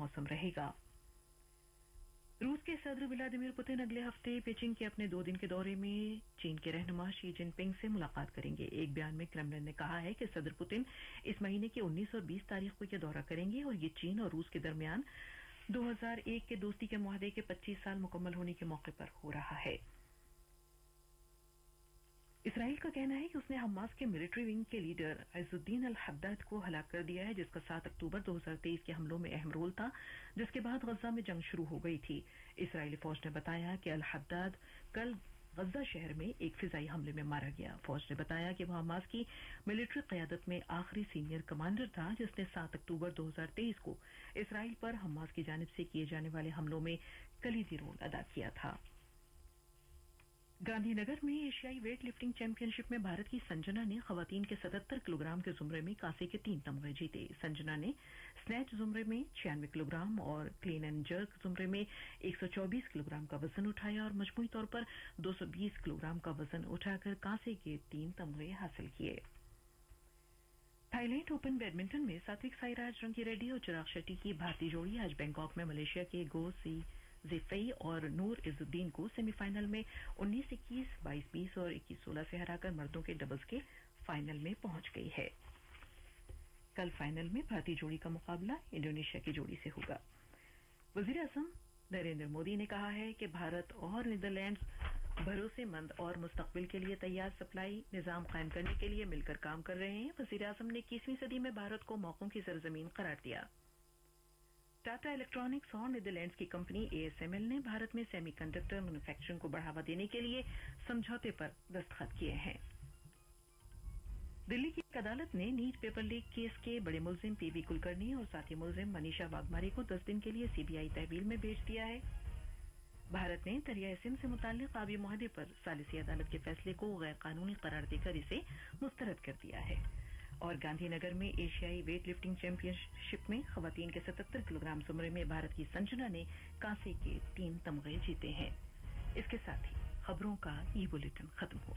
मौसम रहेगा। रूस के सदर व्लादिमीर पुतिन अगले हफ्ते पेचिंग के अपने 2 दिन के दौरे में चीन के रहनुमा शी जिनपिंग से मुलाकात करेंगे। एक बयान में क्रेमलिन ने कहा है कि सदर पुतिन इस महीने की 19 और 20 तारीख को यह दौरा करेंगे और ये चीन और रूस के दरमियान 2001 के दोस्ती के मुआहदे के 25 साल मुकम्मल होने के मौके पर हो रहा है। इसराइल का कहना है कि उसने हमास के मिलिट्री विंग के लीडर इजुद्दीन अल हद्दाद को हलाक कर दिया है, जिसका 7 अक्टूबर 2023 के हमलों में अहम रोल था, जिसके बाद गजा में जंग शुरू हो गई थी। इसराइली फौज ने बताया कि अल हद्दाद कल गजा शहर में एक फिजाई हमले में मारा गया। फौज ने बताया कि वह हमास की मिलिट्री क़यादत में आखिरी सीनियर कमांडर था, जिसने 7 अक्टूबर 2023 को इसराइल पर हमास की जानिब से किए जाने वाले हमलों में कलीदी रोल अदा किया था। गांधीनगर में एशियाई वेट लिफ्टिंग चैंपियनशिप में भारत की संजना ने खवातीन के 77 किलोग्राम के जुमरे में कांसे के 3 तमगे जीते। संजना ने स्नैच जुमरे में 96 किलोग्राम और क्लीन एंड जर्क जुमरे में 124 किलोग्राम का वजन उठाया और मजमूई तौर पर 220 किलोग्राम का वजन उठाकर कांसे के 3 तमगे हासिल किए। थाईलैंड ओपन बैडमिंटन में सात्विक साईराज, रंकीरेड्डी और चिराग शेट्टी की भारतीय जोड़ी आज बैंकॉक में मलेशिया के गो सी ज़ेफई और नूर इजुद्दीन को सेमीफाइनल में 19-21, 22-20 और 21-16 से हराकर मर्दों के डबल्स के फाइनल में पहुंच गई है। कल फाइनल में भारतीय जोड़ी का मुकाबला इंडोनेशिया की जोड़ी से होगा। वज़ीर-ए-आज़म नरेंद्र मोदी ने कहा है कि भारत और नीदरलैंड्स भरोसेमंद और मुस्तकबिल के लिए तैयार सप्लाई निजाम कायम करने के लिए मिलकर काम कर रहे हैं। वज़ीर-ए-आज़म ने 21वीं सदी में भारत को मौकों की सरजमीन करार दिया। टाटा इलेक्ट्रॉनिक्स और नीदरलैंड्स की कंपनी ASML ने भारत में सेमीकंडक्टर मैन्युफैक्चरिंग को बढ़ावा देने के लिए समझौते पर दस्तखत किए हैं। दिल्ली की एक अदालत ने नीट पेपर लीक केस के बड़े मुलजिम PV कुलकर्णी और साथी मुलजिम मनीषा वाघमारे को 10 दिन के लिए CBI तहवील में भेज दिया है। भारत ने दरियाए सिंध से मुताल्लिक आबी मुआहदे पर सालिसी अदालत के फैसले को गैर कानूनी करार देकर इसे मुस्तरद कर दिया है। और गांधीनगर में एशियाई वेट लिफ्टिंग चैंपियनशिप में खवातीन के 77 किलोग्राम जुमरे में भारत की संजना ने कांसे के 3 तमगे जीते हैं। इसके साथ ही खबरों का ये बुलेटिन खत्म हुआ।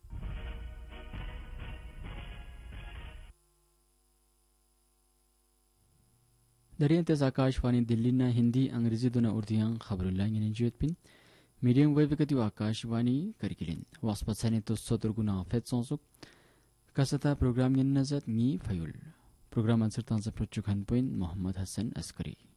दरियंतेज आकाशवाणी दिल्ली हिंदी अंग्रेजी दोना उर्दूयां खबरुल्लांगिन जियतपिन मीडियम वेब कति आकाशवाणी करकिलिन वास्पत्साने तो सदरगुना फेत्सोंसुक kasata program yin nazat ngi fayul program answer tanza prochukan point Muhammad Hassan Askari